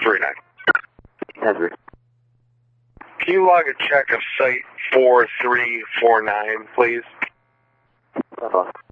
439. Henry. Can you log a check of site 4349, please? Uh-huh.